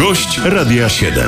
Gość Radia 7.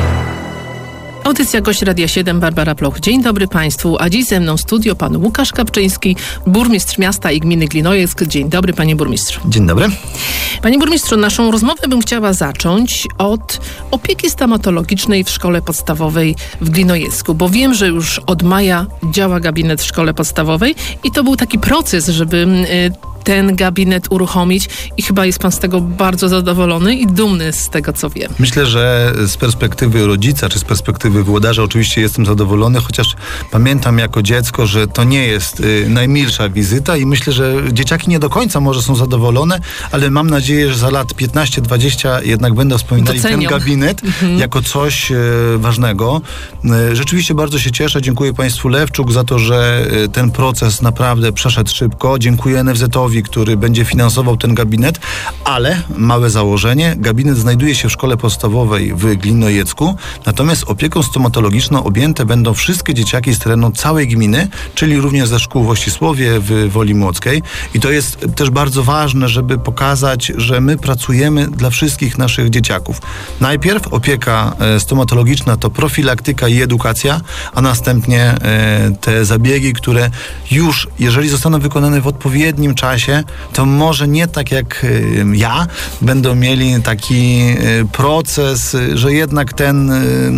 Audycja Gość Radia 7, Barbara Ploch. Dzień dobry Państwu, a dziś ze mną w studio pan Łukasz Kapczyński, burmistrz miasta i gminy Glinojeck. Dzień dobry, panie burmistrzu. Dzień dobry. Panie burmistrzu, naszą rozmowę bym chciała zacząć od opieki stomatologicznej w szkole podstawowej w Glinojecku, bo wiem, że już od maja działa gabinet w szkole podstawowej i to był taki proces, żeby ten gabinet uruchomić i chyba jest pan z tego bardzo zadowolony i dumny z tego, co wiem. Myślę, że z perspektywy rodzica, czy z perspektywy włodarza oczywiście jestem zadowolony, chociaż pamiętam jako dziecko, że to nie jest najmilsza wizyta i myślę, że dzieciaki nie do końca może są zadowolone, ale mam nadzieję, że za lat 15-20 jednak będą wspominali ten gabinet jako coś ważnego. Rzeczywiście bardzo się cieszę. Dziękuję państwu Lewczuk za to, że ten proces naprawdę przeszedł szybko. Dziękuję NFZ-owi, który będzie finansował ten gabinet, ale małe założenie, gabinet znajduje się w szkole podstawowej w Glinojecku, natomiast opieką stomatologiczną objęte będą wszystkie dzieciaki z terenu całej gminy, czyli również ze szkół w Ościsłowie, w Woli Młockiej. I to jest też bardzo ważne, żeby pokazać, że my pracujemy dla wszystkich naszych dzieciaków. Najpierw opieka stomatologiczna to profilaktyka i edukacja, a następnie te zabiegi, które już, jeżeli zostaną wykonane w odpowiednim czasie, to może nie tak jak ja, będą mieli taki proces, że jednak ten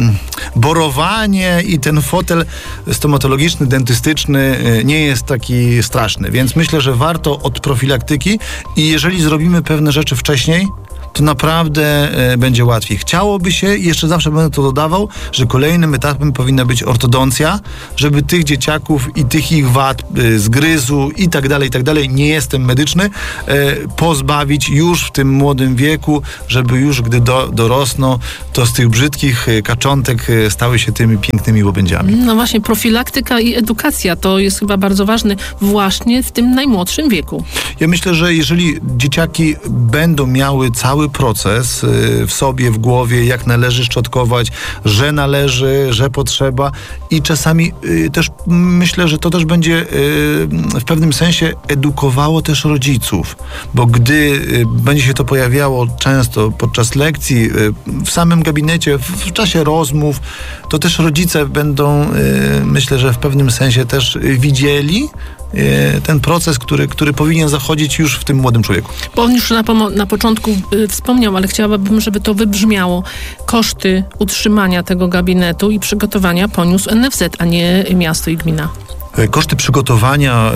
borowanie i ten fotel stomatologiczny, dentystyczny nie jest taki straszny. Więc myślę, że warto od profilaktyki i jeżeli zrobimy pewne rzeczy wcześniej, to naprawdę będzie łatwiej. Chciałoby się, i jeszcze zawsze będę to dodawał, że kolejnym etapem powinna być ortodoncja, żeby tych dzieciaków i tych ich wad, zgryzu i tak dalej, nie jestem medyczny, pozbawić już w tym młodym wieku, żeby już gdy dorosną, to z tych brzydkich kaczątek stały się tymi pięknymi łabędziami. No właśnie, profilaktyka i edukacja to jest chyba bardzo ważne właśnie w tym najmłodszym wieku. Ja myślę, że jeżeli dzieciaki będą miały cały proces w sobie, w głowie, jak należy szczotkować, że należy, że potrzeba i czasami też myślę, że to też będzie w pewnym sensie edukowało też rodziców, bo gdy będzie się to pojawiało często podczas lekcji, w samym gabinecie, w czasie rozmów, to też rodzice będą, myślę, że w pewnym sensie też widzieli ten proces, który powinien zachodzić już w tym młodym człowieku. Bo on już na początku wspomniał, ale chciałabym, żeby to wybrzmiało. Koszty utrzymania tego gabinetu i przygotowania poniósł NFZ, a nie miasto i gmina. Koszty przygotowania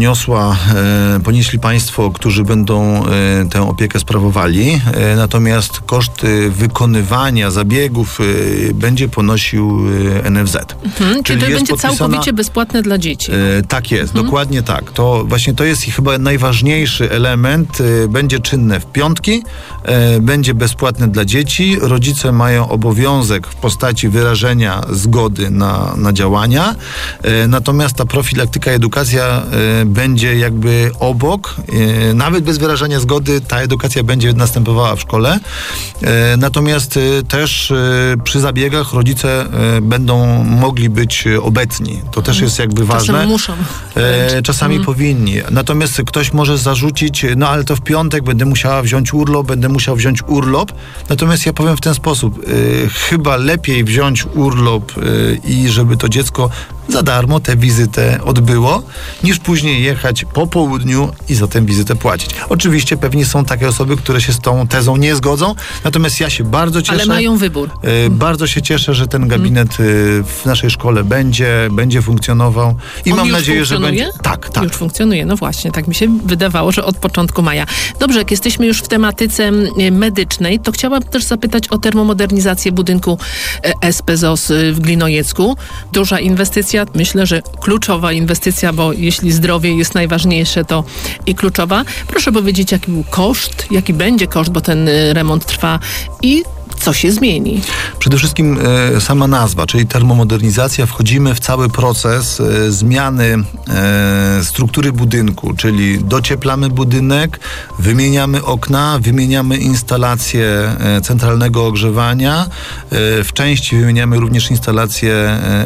ponieśli państwo, którzy będą tę opiekę sprawowali, natomiast koszty wykonywania zabiegów będzie ponosił NFZ. Czyli to będzie całkowicie bezpłatne dla dzieci. Tak jest, dokładnie tak. To właśnie to jest chyba najważniejszy element. Będzie czynne w piątki, będzie bezpłatne dla dzieci. Rodzice mają obowiązek w postaci wyrażenia zgody na działania, natomiast ta profilaktyka i edukacja będzie jakby obok. Nawet bez wyrażania zgody ta edukacja będzie następowała w szkole. Natomiast też przy zabiegach rodzice będą mogli być obecni. To też jest jakby ważne. Czasami muszą. Czasami powinni. Natomiast ktoś może zarzucić, no ale to w piątek będę musiał wziąć urlop. Natomiast ja powiem w ten sposób. Chyba lepiej wziąć urlop i żeby to dziecko za darmo tę wizytę odbyło, niż później jechać po południu i za tę wizytę płacić. Oczywiście pewnie są takie osoby, które się z tą tezą nie zgodzą, natomiast ja się bardzo cieszę. Ale mają wybór. Bardzo się cieszę, że ten gabinet w naszej szkole będzie funkcjonował i mam nadzieję, że będzie. Tak. Już funkcjonuje, no właśnie, tak mi się wydawało, że od początku maja. Dobrze, jak jesteśmy już w tematyce medycznej, to chciałabym też zapytać o termomodernizację budynku SPZOZ w Glinojecku. Duża inwestycja, myślę, że kluczowa inwestycja, bo jeśli zdrowie jest najważniejsze, to i kluczowa. Proszę powiedzieć, jaki był koszt, jaki będzie koszt, bo ten remont trwa i co się zmieni? Przede wszystkim sama nazwa, czyli termomodernizacja. Wchodzimy w cały proces zmiany struktury budynku, czyli docieplamy budynek, wymieniamy okna, wymieniamy instalację centralnego ogrzewania. W części wymieniamy również instalację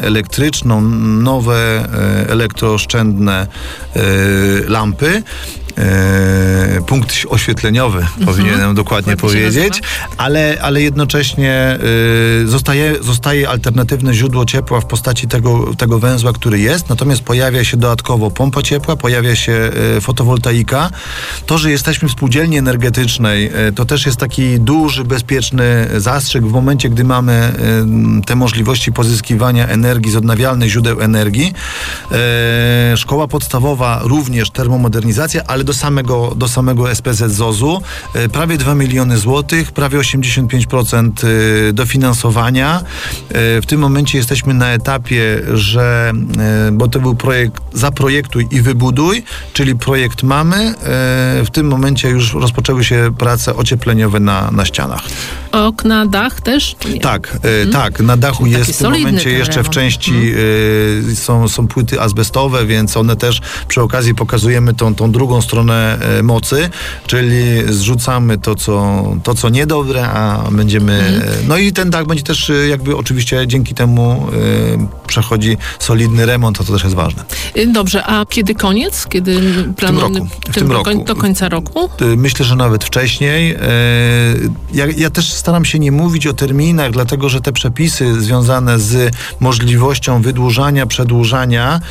elektryczną, nowe elektrooszczędne lampy. punkt oświetleniowy, powinienem dokładnie powiedzieć, ale jednocześnie zostaje alternatywne źródło ciepła w postaci tego węzła, który jest, natomiast pojawia się dodatkowo pompa ciepła, pojawia się fotowoltaika. To, że jesteśmy w spółdzielni energetycznej, to też jest taki duży, bezpieczny zastrzyk w momencie, gdy mamy te możliwości pozyskiwania energii z odnawialnych źródeł energii. Szkoła podstawowa również termomodernizacja, ale do samego SPZ ZOZ-u prawie 2 miliony złotych, prawie 85% dofinansowania. W tym momencie jesteśmy na etapie, bo to był projekt Zaprojektuj i wybuduj, czyli projekt mamy. W tym momencie już rozpoczęły się prace ociepleniowe na ścianach. Okna, dach też? Nie. Tak. Na dachu czyli jest w tym momencie jeszcze w części są płyty azbestowe, więc one też przy okazji pokazujemy tą drugą stronę mocy, czyli zrzucamy to, co niedobre, a będziemy... No i ten dach będzie też jakby oczywiście dzięki temu przechodzi solidny remont, a to też jest ważne. Dobrze, a kiedy koniec? Kiedy planujemy? W tym roku. Do końca roku? Myślę, że nawet wcześniej. Ja też staram się nie mówić o terminach, dlatego że te przepisy związane z możliwością wydłużania, przedłużania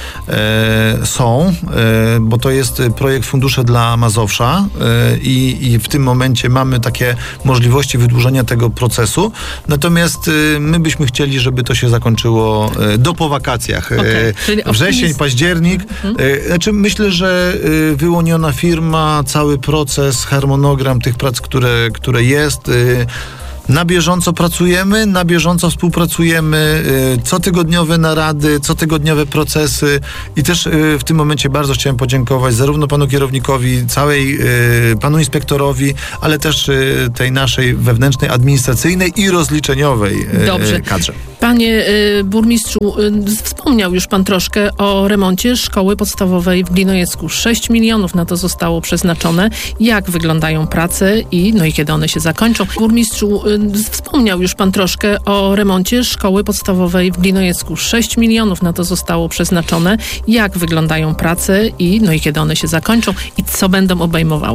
są, bo to jest projekt Fundusze dla Mazowsza i w tym momencie mamy takie możliwości wydłużenia tego procesu. Natomiast my byśmy chcieli, żeby to się zakończyło po wakacjach. Wrzesień, październik. Znaczy myślę, że wyłoniona firma, cały proces, harmonogram tych prac, które jest. Na bieżąco pracujemy, na bieżąco współpracujemy, cotygodniowe narady, cotygodniowe procesy i też w tym momencie bardzo chciałem podziękować zarówno panu kierownikowi, panu inspektorowi, ale też tej naszej wewnętrznej, administracyjnej i rozliczeniowej kadrze. Panie burmistrzu, wspomniał już pan troszkę o remoncie szkoły podstawowej w Glinojecku. 6 milionów na to zostało przeznaczone. Jak wyglądają prace i kiedy one się zakończą? Burmistrzu, wspomniał już pan troszkę o remoncie szkoły podstawowej w Glinojecku. 6 milionów na to zostało przeznaczone. Jak wyglądają prace i kiedy one się zakończą i co będą obejmowały?